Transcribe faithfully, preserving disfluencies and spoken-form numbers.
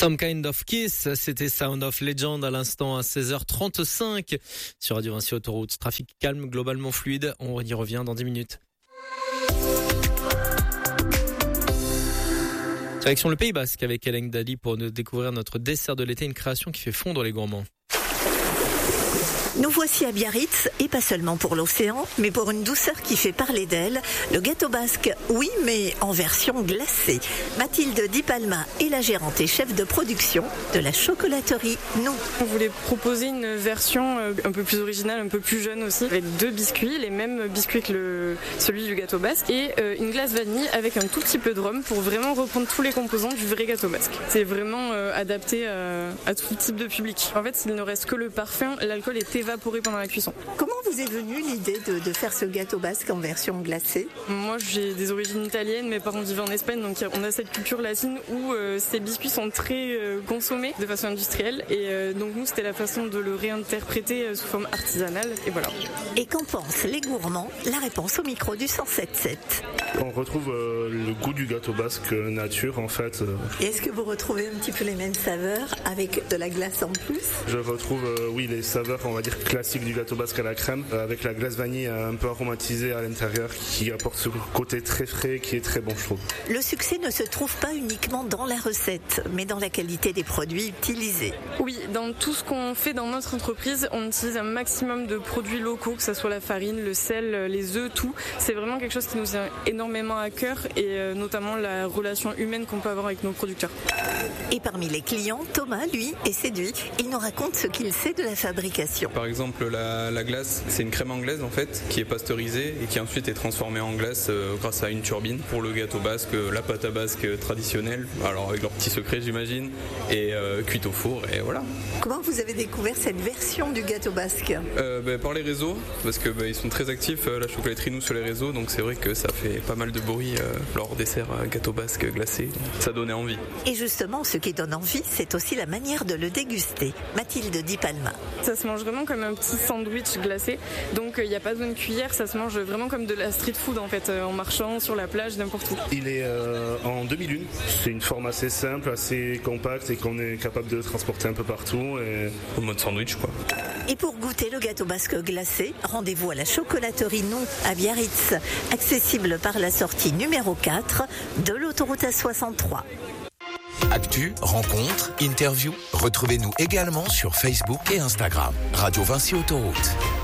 Some Kind of Kiss, c'était Sound of Legend à l'instant à seize heures trente-cinq sur Radio Vinci Autoroute. Trafic calme, globalement fluide. On y revient dans dix minutes. Direction le Pays Basque avec Hélène Dali pour nous découvrir notre dessert de l'été, une création qui fait fondre les gourmands. Nous voici à Biarritz, et pas seulement pour l'océan, mais pour une douceur qui fait parler d'elle, le gâteau basque, oui, mais en version glacée. Mathilde Di Palma est la gérante et chef de production de la chocolaterie Nous. On voulait proposer une version un peu plus originale, un peu plus jeune aussi, avec deux biscuits, les mêmes biscuits que le, celui du gâteau basque, et une glace vanille avec un tout petit peu de rhum pour vraiment reprendre tous les composants du vrai gâteau basque. C'est vraiment euh, adapté à, à tout type de public. En fait, s'il ne reste que le parfum, l'alcool est évaporé pendant la cuisson. Comment vous est venue l'idée de, de faire ce gâteau basque en version glacée ? Moi, j'ai des origines italiennes, mes parents vivaient en Espagne, donc on a cette culture latine où euh, ces biscuits sont très euh, consommés de façon industrielle, et euh, donc nous, c'était la façon de le réinterpréter euh, sous forme artisanale, et voilà. Et qu'en pensent les gourmands ? La réponse au micro du cent sept sept. On retrouve euh, le goût du gâteau basque nature, en fait. Et est-ce que vous retrouvez un petit peu les mêmes saveurs avec de la glace en plus ? Je retrouve, euh, oui, les saveurs, on va dire, classiques du gâteau basque à la crème, euh, avec la glace vanille un peu aromatisée à l'intérieur, qui apporte ce côté très frais, qui est très bon, je trouve. Le succès ne se trouve pas uniquement dans la recette, mais dans la qualité des produits utilisés. Oui, dans tout ce qu'on fait dans notre entreprise, on utilise un maximum de produits locaux, que ce soit la farine, le sel, les œufs, tout. C'est vraiment quelque chose qui nous tient énormément à cœur, et euh, notamment la relation humaine qu'on peut avoir avec nos producteurs. Et parmi les clients, Thomas, lui, est séduit. Il nous raconte ce qu'il sait de la fabrication. Par exemple, la, la glace, c'est une crème anglaise en fait, qui est pasteurisée et qui ensuite est transformée en glace euh, grâce à une turbine. Pour le gâteau basque, euh, la pâte à basque traditionnelle, alors avec leur petit secret j'imagine, et euh, cuite au four, et voilà. Comment vous avez découvert cette version du gâteau basque ? euh, bah, Par les réseaux, parce que bah, ils sont très actifs, euh, la chocolaterie Nous sur les réseaux, donc c'est vrai que ça fait pas mal de bruit euh, leur dessert euh, gâteau basque glacé. Ça donnait envie. Et justement, ce qui donne envie, c'est aussi la manière de le déguster. Mathilde Di Palma. Ça se mange vraiment comme un petit sandwich glacé, donc il euh, n'y a pas besoin de cuillère, ça se mange vraiment comme de la street food en fait, euh, en marchant sur la plage, n'importe où. Il est euh, en demi-lune, c'est une forme assez simple, assez compacte et qu'on est capable de transporter un peu partout. Et... Au mode sandwich quoi. Et pour goûter le gâteau basque glacé, rendez-vous à la chocolaterie Nous à Biarritz, accessible par la sortie numéro quatre de l'autoroute A soixante-trois. Actu, rencontres, interviews, retrouvez-nous également sur Facebook et Instagram. Radio Vinci Autoroute.